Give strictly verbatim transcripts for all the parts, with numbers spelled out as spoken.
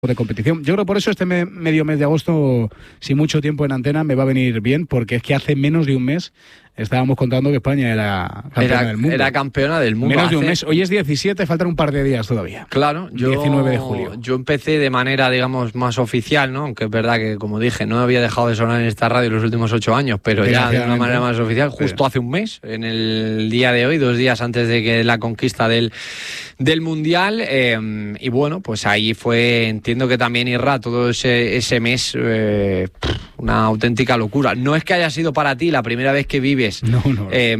de competición. Yo creo por eso este me, medio mes de agosto, sin mucho tiempo en antena, me va a venir bien, porque es que hace menos de un mes estábamos contando que España era campeona era, del mundo. Era campeona del mundo. Menos hace... de un mes. Hoy es diecisiete, faltan un par de días todavía. Claro, yo, diecinueve de julio. Yo empecé de manera, digamos, más oficial, ¿no? Aunque es verdad que, como dije, no había dejado de sonar en esta radio los últimos ocho años, pero ya de una manera más oficial, justo sí. Hace un mes, en el día de hoy, dos días antes de que la conquista del, del Mundial. Eh, y bueno, pues ahí fue, entiendo que también Irra, todo ese, ese mes, eh, una auténtica locura. No es que haya sido para ti la primera vez que vives no, no. Eh,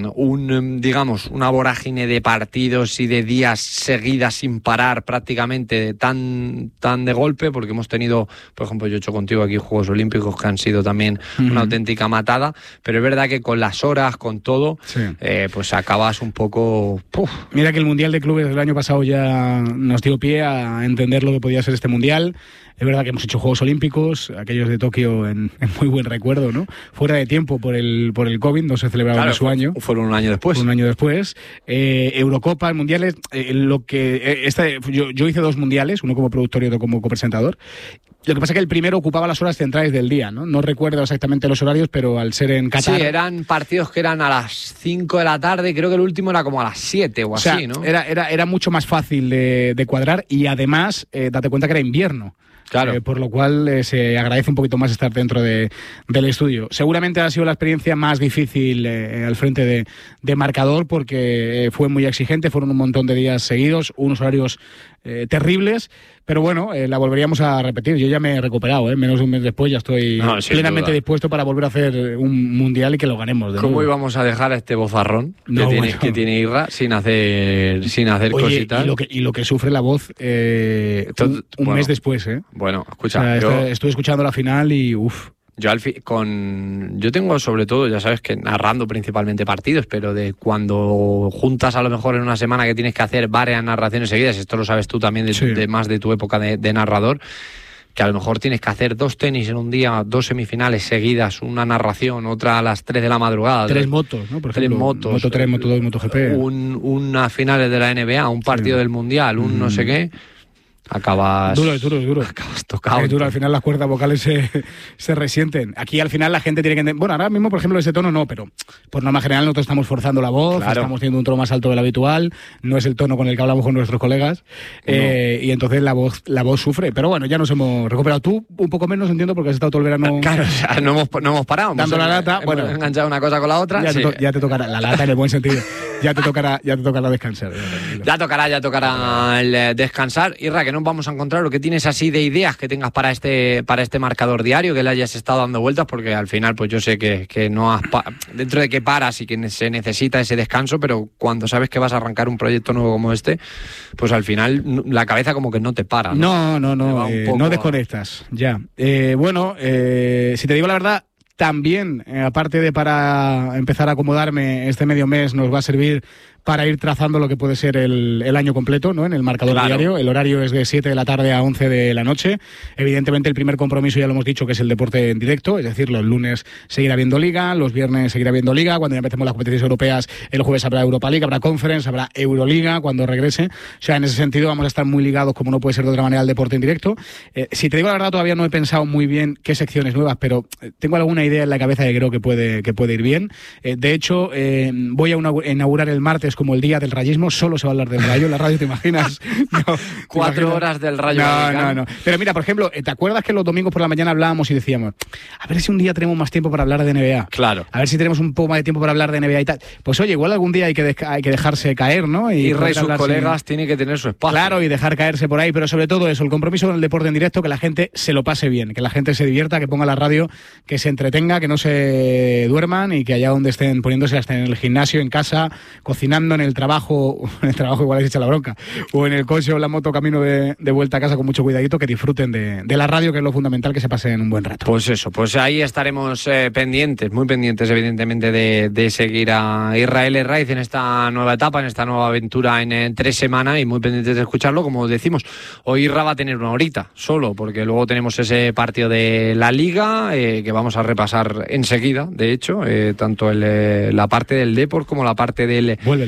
un, digamos, una vorágine de partidos y de días seguidas sin parar prácticamente tan, tan de golpe, porque hemos tenido, por ejemplo, yo he hecho contigo aquí Juegos Olímpicos que han sido también uh-huh. una auténtica matada, pero es verdad que con las horas, con todo, sí. eh, pues acabas un poco... ¡puf! Mira que el Mundial de Clubes del año pasado ya nos dio pie a entender lo que podía ser este Mundial. Es verdad que hemos hecho Juegos Olímpicos, aquellos de Tokio en, en muy buen recuerdo, ¿no? Fuera de tiempo por el por el COVID, no se celebraban claro, en su año. Fueron un año después. Un año después. Eh, Eurocopa, Mundiales, eh, lo que eh, este, yo, yo hice dos Mundiales, uno como productor y otro como copresentador. Lo que pasa es que el primero ocupaba las horas centrales del día, ¿no? No recuerdo exactamente los horarios, pero al ser en Qatar... Sí, eran partidos que eran a las cinco de la tarde, creo que el último era como a las siete o, o sea, así, ¿no? Era, era, era mucho más fácil de, de cuadrar y además, eh, date cuenta que era invierno. Claro. Eh, por lo cual eh, se agradece un poquito más estar dentro de, del estudio. Seguramente ha sido la experiencia más difícil eh, al frente de, de marcador porque eh, fue muy exigente, fueron un montón de días seguidos, unos horarios eh, terribles, pero bueno, eh, la volveríamos a repetir. Yo ya me he recuperado, eh, menos de un mes después ya estoy no, plenamente duda. dispuesto para volver a hacer un mundial y que lo ganemos. De ¿Cómo nuevo. íbamos a dejar a este bozarrón no, que, tiene, bueno. que tiene Irra sin hacer, sin hacer Oye, cositas? Y lo, que, y lo que sufre la voz eh, Entonces, un, un bueno, mes después, ¿eh? Bueno, escucha, o sea, yo... estoy, estoy escuchando la final y uff. Yo al fi- con yo tengo sobre todo, ya sabes que narrando principalmente partidos, pero de cuando juntas a lo mejor en una semana que tienes que hacer varias narraciones seguidas, esto lo sabes tú también de, sí. de más de tu época de, de narrador, que a lo mejor tienes que hacer dos tenis en un día, dos semifinales seguidas, una narración, otra a las tres de la madrugada. Tres motos, ¿no? Por tres ejemplo, motos. Moto tres, Moto dos, MotoGP. Un, unas finales de la N B A, un partido sí. del Mundial, un mm. no sé qué. Acabas... Duro, duro, duro. Acabas tocado. Es duro, al final las cuerdas vocales se, se resienten. Aquí al final la gente tiene que entender... Bueno, ahora mismo, por ejemplo, ese tono no, pero por norma general nosotros estamos forzando la voz, claro. Estamos teniendo un tono más alto del habitual, no es el tono con el que hablamos con nuestros colegas, no. eh, y entonces la voz la voz sufre. Pero bueno, ya nos hemos recuperado. Tú un poco menos, entiendo, porque has estado todo el verano... Claro, o sea, no hemos, no hemos parado. Dando hemos, la lata. Hemos bueno, enganchado una cosa con la otra. Ya, sí. te, to- ya te tocará, la lata en el buen sentido, ya te tocará, ya te tocará descansar. Ya, ya tocará, ya tocará el descansar. Irra, que nos vamos a encontrar, lo que tienes así de ideas que tengas para este para este marcador diario, que le hayas estado dando vueltas, porque al final pues yo sé que, que no has pa- dentro de que paras y que se necesita ese descanso, pero cuando sabes que vas a arrancar un proyecto nuevo como este, pues al final la cabeza como que no te para. No, no, no, no, eh, no desconectas, ya. Eh, bueno, eh, si te digo la verdad, también, eh, aparte de para empezar a acomodarme, este medio mes nos va a servir para ir trazando lo que puede ser el, el año completo, ¿no? En el marcador claro. diario. El horario es de siete de la tarde a once de la noche. Evidentemente el primer compromiso ya lo hemos dicho, que es el deporte en directo, es decir, los lunes seguirá habiendo Liga, los viernes seguirá habiendo Liga, cuando ya empecemos las competiciones europeas el jueves habrá Europa League, habrá Conference, habrá Euroliga cuando regrese. O sea, en ese sentido vamos a estar muy ligados, como no puede ser de otra manera, al deporte en directo. Eh, si te digo la verdad, todavía no he pensado muy bien qué secciones nuevas, pero tengo alguna idea en la cabeza que creo que puede, que puede ir bien. Eh, de hecho, eh, voy a una, inaugurar el martes como el día del rayismo, solo se va a hablar del Rayo en la radio, ¿te imaginas? No, Cuatro ¿te imaginas? horas del Rayo. No, no, no. Pero mira, por ejemplo, ¿te acuerdas que los domingos por la mañana hablábamos y decíamos, a ver si un día tenemos más tiempo para hablar de N B A? Claro. A ver si tenemos un poco más de tiempo para hablar de N B A y tal. Pues oye, igual algún día hay que, de- hay que dejarse caer, ¿no? Y, y Rey, sus colegas, sin... tiene que tener su espacio. Claro, y dejar caerse por ahí, pero sobre todo eso, el compromiso con el deporte en directo, que la gente se lo pase bien, que la gente se divierta, que ponga la radio, que se entretenga, que no se duerman y que allá donde estén poniéndose, estén en el gimnasio, en casa, cocinando, en el trabajo, en el trabajo igual les echa la bronca, o en el coche o en la moto camino de, de vuelta a casa con mucho cuidadito, que disfruten de, de la radio, que es lo fundamental, que se pasen un buen rato. Pues eso, pues ahí estaremos eh, pendientes, muy pendientes evidentemente de, de seguir a Israel Herraiz en esta nueva etapa, en esta nueva aventura en, en tres semanas y muy pendientes de escucharlo. Como decimos, hoy Irra va a tener una horita solo, porque luego tenemos ese partido de la Liga eh, que vamos a repasar enseguida, de hecho, eh, tanto el, eh, la parte del Depor como la parte del... Vuelve el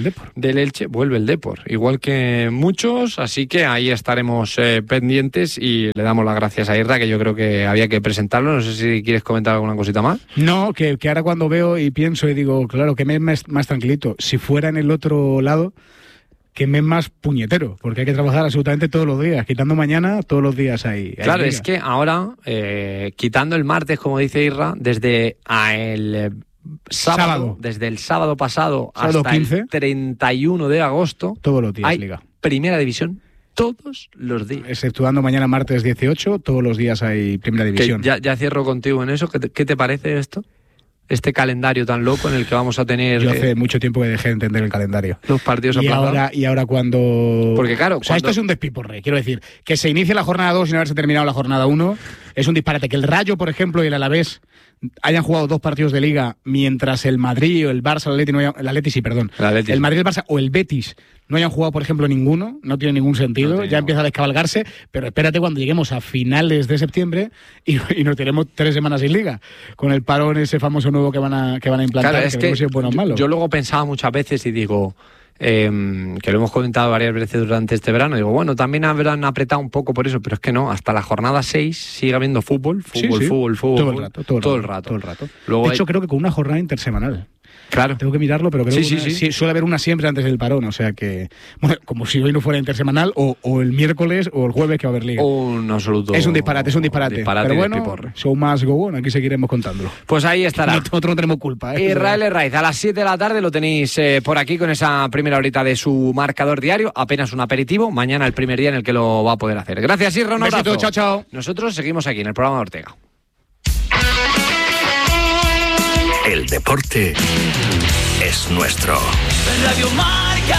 Depor. Del Elche, vuelve el Depor. Igual que muchos, así que ahí estaremos eh, pendientes y le damos las gracias a Irra, que yo creo que había que presentarlo. No sé si quieres comentar alguna cosita más. No, que, que ahora cuando veo y pienso y digo, claro, que mes más, más tranquilito. Si fuera en el otro lado, que mes más puñetero, porque hay que trabajar absolutamente todos los días, quitando mañana, todos los días ahí. ahí claro, liga. Es que ahora, eh, quitando el martes, como dice Irra, desde a el eh, sábado, sábado, desde el sábado pasado sábado hasta quince, el treinta y uno de agosto, todos los días hay liga. Primera División todos los días. Exceptuando mañana martes dieciocho, todos los días hay Primera División. Que ya, ya cierro contigo en eso. ¿Qué te, qué te parece esto? Este calendario tan loco en el que vamos a tener... Yo hace eh, mucho tiempo que dejé de entender el calendario. Los partidos y aplazados. ahora, y ahora cuando... Porque claro... O sea, cuando... esto es un despiporre, quiero decir. Que se inicie la jornada dos sin haberse terminado la jornada uno es un disparate. Que el Rayo, por ejemplo, y el Alavés hayan jugado dos partidos de Liga mientras el Madrid o el Barça, el Atleti, no hayan, el Atleti sí, perdón. El, Atleti. el Madrid, el Barça o el Betis no hayan jugado, por ejemplo, ninguno, no tiene ningún sentido, no tiene ya ningún. Empieza a descabalgarse, pero espérate cuando lleguemos a finales de septiembre y, y nos tenemos tres semanas sin Liga, con el parón ese famoso nuevo que van a, que van a implantar, claro, es que, que si es bueno o malo. Yo, yo luego pensaba muchas veces y digo... Eh, que lo hemos comentado varias veces durante este verano, digo, bueno, también habrán apretado un poco por eso, pero es que no, hasta la jornada seis sigue habiendo fútbol, fútbol, sí, sí. fútbol, fútbol, todo el rato, todo el todo rato, el rato. Todo el rato. Luego de hay... hecho, creo que con una jornada intersemanal. Claro. Tengo que mirarlo, pero creo sí, que sí, una, sí. sí, suele haber una siempre antes del parón, o sea que, bueno, como si hoy no fuera intersemanal, o, o el miércoles o el jueves que va a haber Liga. Un absoluto. Es un disparate, es un disparate. disparate pero bueno, show más go on, aquí seguiremos contándolo. Pues ahí estará. Nosotros no tenemos culpa. ¿eh? Israel Herraiz, a las siete de la tarde lo tenéis eh, por aquí con esa primera horita de su marcador diario, apenas un aperitivo, mañana el primer día en el que lo va a poder hacer. Gracias, Irra, un Besito, abrazo. chao, chao. Nosotros seguimos aquí en el programa de Ortega. El deporte es nuestro. Radio Marca.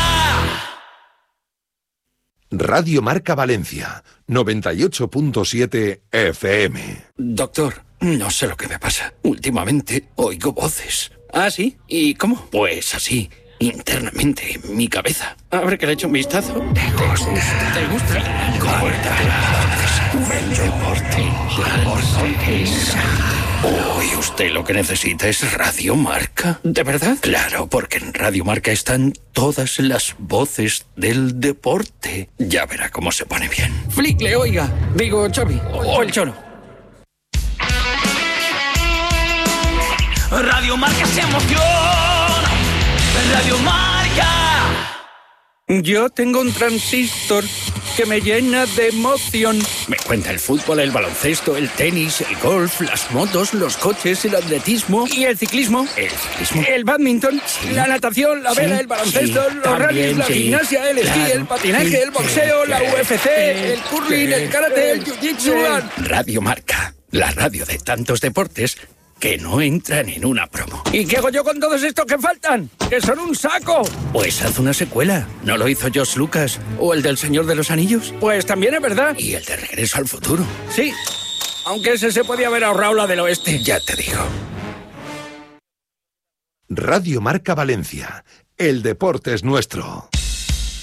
Radio Marca Valencia, noventa y ocho punto siete F M. Doctor, no sé lo que me pasa. Últimamente oigo voces. ¿Ah, sí? ¿Y cómo? Pues así, internamente en mi cabeza. A ver que le eche un vistazo. ¿Te gusta? ¿Te gusta? El deporte, deporte es... Hoy usted lo que necesita es Radio Marca. ¿De verdad? Claro, porque en Radio Marca están todas las voces del deporte. Ya verá cómo se pone bien. Flickle, oiga. Digo, Xavi. O el Cholo. Radio Marca se emociona. Radio Marca. Yo tengo un transistor que me llena de emoción. Me cuenta el fútbol, el baloncesto, el tenis, el golf, las motos, los coches, el atletismo. ¿Y el ciclismo? El ciclismo. El badminton, sí. La natación, la vela, sí. El baloncesto, sí. Los rallies, la sí. Gimnasia, el esquí, claro. El patinaje, sí. El boxeo, sí. La U F C, sí. El curling, sí. El karate, el jiu-jitsu. Sí. Radio Marca, la radio de tantos deportes que no entran en una promo. ¿Y qué hago yo con todos estos que faltan? ¡Que son un saco! Pues haz una secuela. ¿No lo hizo George Lucas? ¿O el del Señor de los Anillos? Pues también es verdad. ¿Y el de Regreso al Futuro? Sí, aunque ese se podía haber ahorrado la del oeste. Ya te digo. Radio Marca Valencia. El deporte es nuestro.